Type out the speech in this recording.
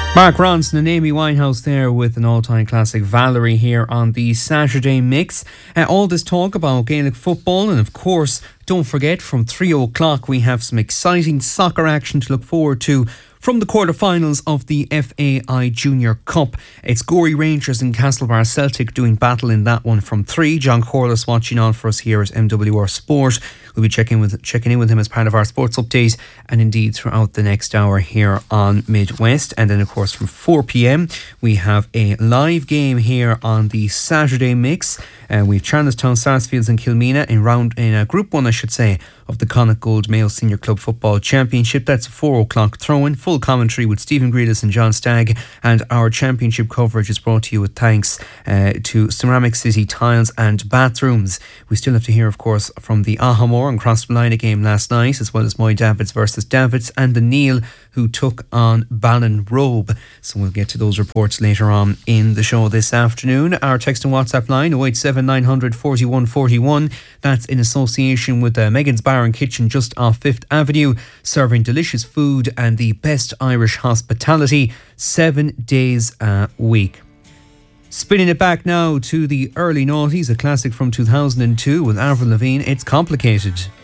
Mark Ronson and Amy Winehouse there with an all-time classic Valerie here on the Saturday Mix. All this talk about Gaelic football, and of course, don't forget, from 3 o'clock we have some exciting soccer action to look forward to from the quarterfinals of the FAI Junior Cup. It's Gorey Rangers and Castlebar Celtic doing battle in that one from 3. John Corliss watching on for us here at MWR Sport. We'll be checking in with him as part of our sports update and indeed throughout the next hour here on Midwest. And then of course from 4pm we have a live game here on the Saturday Mix. We've Charlestown, Sarsfields and Kilmena in Group 1, I should say, of the Connacht Gold Mayo Senior Club Football Championship. That's a 4 o'clock throw-in. Full commentary with Stephen Greedis and John Stagg, and our championship coverage is brought to you with thanks to Ceramic City Tiles and Bathrooms. We still have to hear, of course, from the Ahamore and Crossmolina game last night, as well as Moy Davids versus Davids and the Neil who took on Ballinrobe. So we'll get to those reports later on in the show this afternoon. Our text and WhatsApp line 087 900 41 41. That's in association with Megan's Bar and Kitchen just off 5th Avenue, serving delicious food and the best Irish hospitality 7 days a week. Spinning it back now to the early noughties, a classic from 2002 with Avril Lavigne, It's Complicated.